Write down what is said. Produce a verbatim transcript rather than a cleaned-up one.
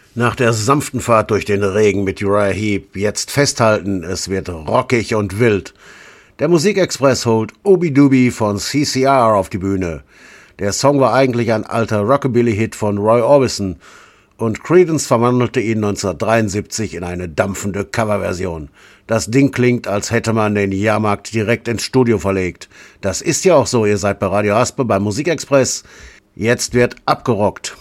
Nach der sanften Fahrt durch den Regen mit Uriah Heep jetzt festhalten, es wird rockig und wild. Der Musikexpress holt Obi-Dubi von C C R auf die Bühne. Der Song war eigentlich ein alter Rockabilly-Hit von Roy Orbison und Creedence verwandelte ihn neunzehnhundertdreiundsiebzig in eine dampfende Coverversion. Das Ding klingt, als hätte man den Jahrmarkt direkt ins Studio verlegt. Das ist ja auch so, ihr seid bei Radio Raspe beim Musikexpress. Jetzt wird abgerockt.